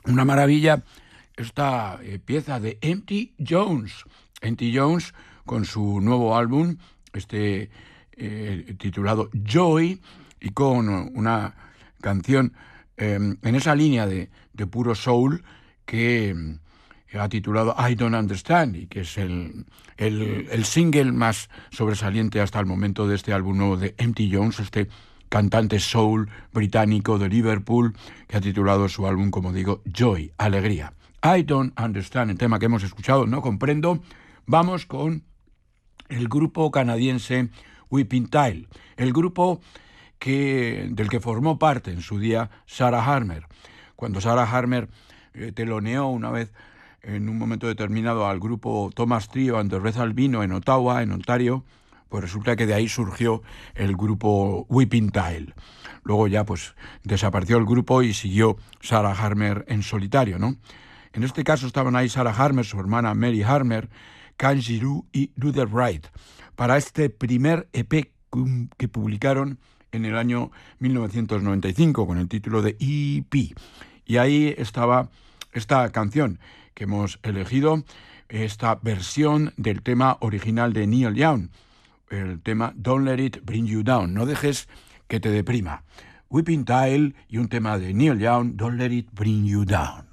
Una maravilla esta pieza de Empty Jones. Empty Jones con su nuevo álbum, titulado Joy, y con una canción en esa línea de puro soul que ha titulado I Don't Understand, y que es el single más sobresaliente hasta el momento de este álbum nuevo de Empty Jones, este cantante soul británico de Liverpool, que ha titulado su álbum, como digo, Joy, alegría. I Don't Understand, el tema que hemos escuchado, no comprendo. Vamos con el grupo canadiense Whipping Tail, el grupo del que formó parte en su día Sarah Harmer. Cuando Sarah Harmer teloneó una vez en un momento determinado al grupo Thomas Trio and the Red Albino en Ottawa, en Ontario, pues resulta que de ahí surgió el grupo Whipping Tail. Luego ya pues desapareció el grupo y siguió Sarah Harmer en solitario, ¿no? En este caso estaban ahí Sarah Harmer, su hermana Mary Harmer, Can Giroux y Luther Wright, para este primer EP que publicaron en el año 1995 con el título de EP. Y ahí estaba esta canción que hemos elegido, esta versión del tema original de Neil Young, el tema Don't Let It Bring You Down, no dejes que te deprima. Whipping Tail y un tema de Neil Young, Don't Let It Bring You Down.